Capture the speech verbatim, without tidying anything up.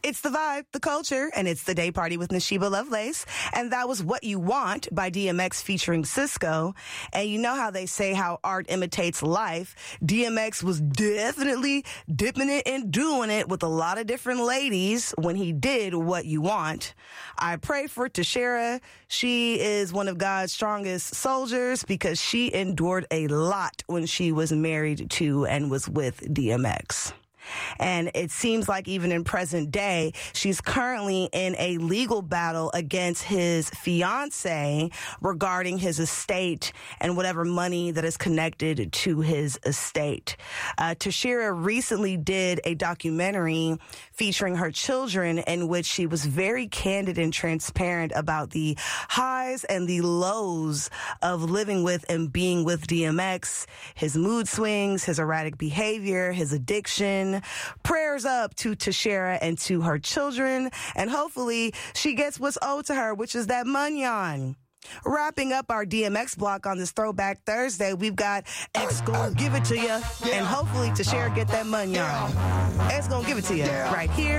It's the vibe, the culture, and it's the day party with Nashiba Lovelace. And that was What You Want by D M X featuring Cisco. And you know how they say how art imitates life. D M X was definitely dipping it and doing it with a lot of different ladies when he did What You Want. I pray for Tashera. She is one of God's strongest soldiers because she endured a lot when she was married to and was with D M X. And it seems like even in present day, she's currently in a legal battle against his fiance regarding his estate and whatever money that is connected to his estate. Uh, Tashera recently did a documentary featuring her children in which she was very candid and transparent about the highs and the lows of living with and being with D M X, his mood swings, his erratic behavior, his addiction. Prayers up to Tashera and to her children, and hopefully she gets what's owed to her, which is that munyon. Wrapping up our D M X block on this Throwback Thursday, we've got X gonna give it to you, and hopefully Tashera get that munyon. X gonna give it to you right here.